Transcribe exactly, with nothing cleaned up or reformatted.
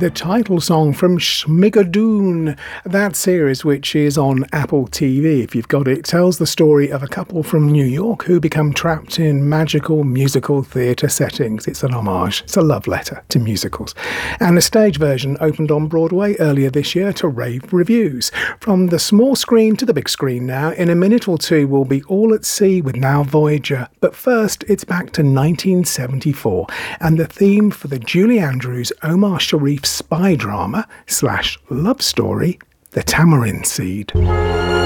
the title song from Schmigadoon. That series, which is on Apple T V, if you've got it, tells the story of a couple from New York who become trapped in magical musical theatre settings. It's an homage. It's a love letter to musicals. And the stage version opened on Broadway earlier this year to rave reviews. From the small screen to the big screen now, in a minute or two we'll be all at sea with Now Voyager. But first, it's back to nineteen seventy-four and the theme for the Julie Andrews Omar Sharif spy drama slash love story, The Tamarind Seed.